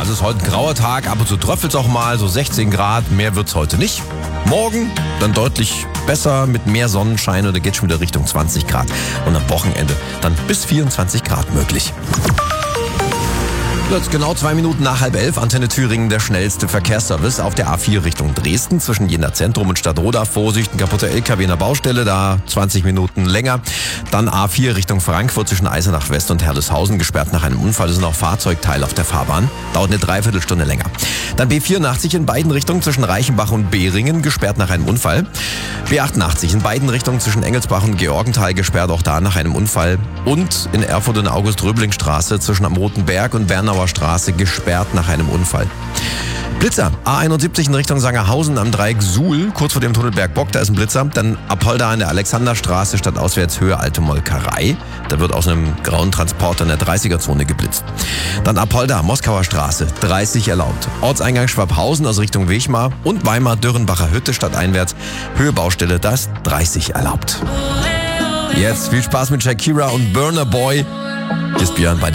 Es ist heute ein grauer Tag, ab und zu tröpfelt es auch mal, so 16 Grad, mehr wird's heute nicht. Morgen dann deutlich besser mit mehr Sonnenschein und da geht schon wieder Richtung 20 Grad. Und am Wochenende dann bis 24 Grad möglich. Jetzt genau 2 Minuten nach 10:30, Antenne Thüringen, der schnellste Verkehrsservice auf der A4 Richtung Dresden zwischen Jena Zentrum und Stadtroda. Vorsicht, ein kaputter LKW in der Baustelle, da 20 Minuten länger. Dann A4 Richtung Frankfurt zwischen Eisenach West und Herleshausen, gesperrt nach einem Unfall. Es sind auch Fahrzeugteile auf der Fahrbahn, dauert eine Dreiviertelstunde länger. Dann B84 in beiden Richtungen zwischen Reichenbach und Behringen, gesperrt nach einem Unfall. B88 in beiden Richtungen zwischen Engelsbach und Georgenthal, gesperrt auch da nach einem Unfall. Und in Erfurt und August-Röbling-Straße zwischen am Roten Berg und Bernauer Straße, gesperrt nach einem Unfall. Blitzer, A71 in Richtung Sangerhausen am Dreieck Suhl, kurz vor dem Tunnel Bergbock, da ist ein Blitzer. Dann Apolda an der Alexanderstraße, stadtauswärts Höhe Alte Molkerei. Da wird aus einem grauen Transporter in der 30er-Zone geblitzt. Dann Apolda, Moskauer Straße, 30 erlaubt. Ortseingang Schwabhausen aus Richtung Wechmar und Weimar Dürrenbacher Hütte stadteinwärts, Höhe Baustelle, da ist 30 erlaubt. Jetzt viel Spaß mit Shakira und Burna Boy. Hier ist Björn bei der